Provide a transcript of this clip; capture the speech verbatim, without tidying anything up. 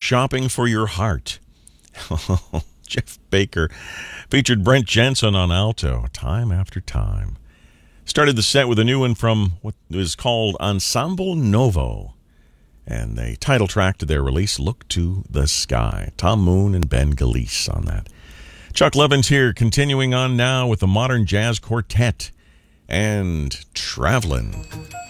Shopping for Your Heart. Jeff Baker featured Brent Jensen on alto, time after time. Started the set with a new one from what is called Ensemble Novo. And the title track to their release, Look to the Sky. Tom Moon and Ben Galeese on that. Chuck Levins here, continuing on now with the Modern Jazz Quartet and Travelin'.